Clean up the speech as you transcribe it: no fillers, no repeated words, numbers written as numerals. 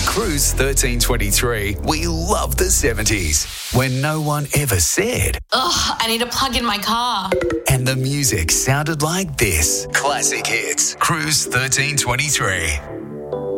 Cruise 1323, we love the 70s, when no one ever said, Ugh, I need a plug in my car. and the music sounded like this. Classic hits. Cruise 1323.